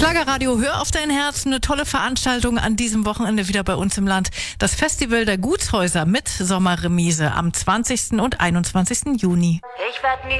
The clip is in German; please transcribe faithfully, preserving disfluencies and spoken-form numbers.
Schlagerradio, hör auf dein Herz. Eine tolle Veranstaltung an diesem Wochenende wieder bei uns im Land. Das Festival der Gutshäuser mit Sommerremise am zwanzigsten und einundzwanzigsten Juni. Ich werd nie